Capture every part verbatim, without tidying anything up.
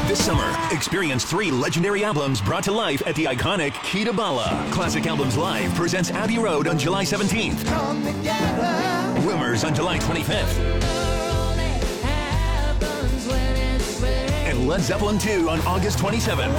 This summer, experience three legendary albums brought to life at the iconic Kitabala. Classic Albums Live presents Abbey Road on July seventeenth. Rumors on July twenty-fifth. And Led Zeppelin two on August twenty-seventh.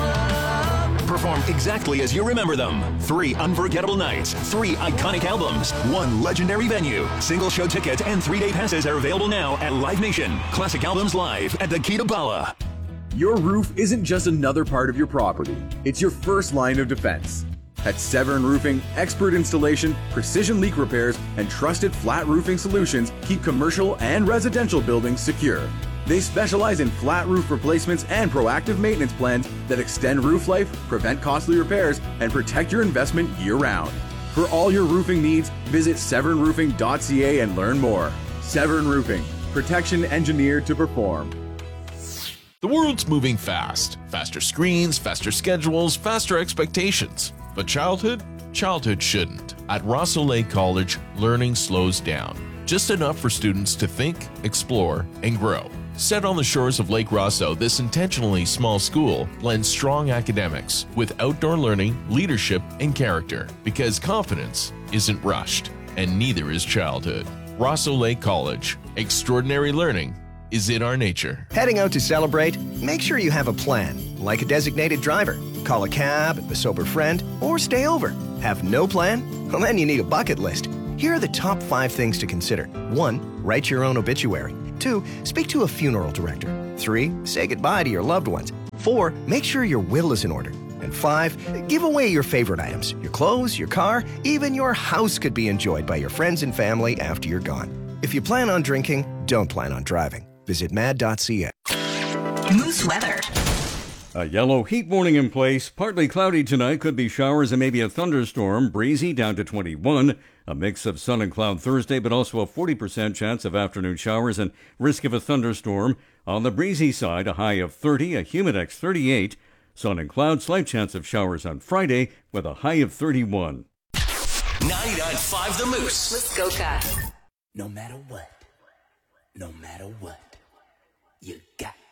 Perform exactly as you remember them. Three unforgettable nights, three iconic albums, one legendary venue. Single show tickets and three-day passes are available now at Live Nation. Classic Albums Live at the Kitabala. Your roof isn't just another part of your property. It's your first line of defense. At Severn Roofing, expert installation, precision leak repairs, and trusted flat roofing solutions keep commercial and residential buildings secure. They specialize in flat roof replacements and proactive maintenance plans that extend roof life, prevent costly repairs, and protect your investment year-round. For all your roofing needs, visit severn roofing dot c a and learn more. Severn Roofing, protection engineered to perform. The world's moving fast. Faster screens, faster schedules, faster expectations. But childhood? Childhood shouldn't. At Rosso Lake College, learning slows down. Just enough for students to think, explore, and grow. Set on the shores of Lake Rosso, this intentionally small school blends strong academics with outdoor learning, leadership, and character. Because confidence isn't rushed, and neither is childhood. Rosso Lake College. Extraordinary learning is in our nature. Heading out to celebrate? Make sure you have a plan, like a designated driver. Call a cab, a sober friend, or stay over. Have no plan? Well, then you need a bucket list. Here are the top five things to consider. One, write your own obituary. Two, speak to a funeral director. Three, say goodbye to your loved ones. Four, make sure your will is in order. And five, give away your favorite items. Your clothes, your car, even your house could be enjoyed by your friends and family after you're gone. If you plan on drinking, don't plan on driving. Visit mad dot c a. Moose weather. A yellow heat warning in place. Partly cloudy tonight. Could be showers and maybe a thunderstorm. Breezy down to twenty-one. A mix of sun and cloud Thursday, but also a forty percent chance of afternoon showers and risk of a thunderstorm. On the breezy side, a high of thirty, a humidex thirty-eight. Sun and cloud, slight chance of showers on Friday with a high of thirty-one. ninety-nine point five The Moose. Muskoka. No matter what, no matter what, you got